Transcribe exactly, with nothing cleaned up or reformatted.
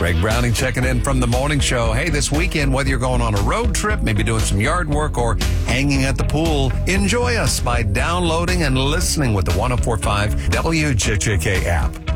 Greg Browning checking in from the morning show. Hey, this weekend, whether you're going on a road trip, maybe doing some yard work, or hanging at the pool, enjoy us by downloading and listening with the one oh four point five W J J K app.